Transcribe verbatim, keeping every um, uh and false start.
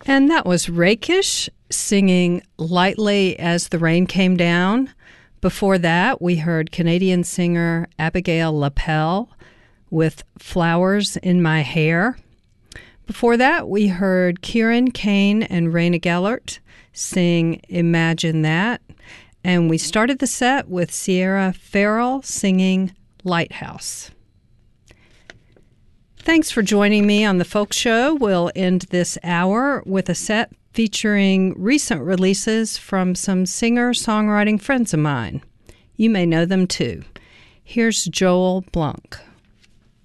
And that was Rakish singing Lightly as the Rain Came Down. Before that, we heard Canadian singer Abigail Lapel with Flowers in My Hair. Before that, we heard Kieran Kane and Raina Gellert sing Imagine That. And we started the set with Sierra Farrell singing Lighthouse. Thanks for joining me on The Folk Show. We'll end this hour with a set featuring recent releases from some singer-songwriting friends of mine. You may know them too. Here's Joel Blanc.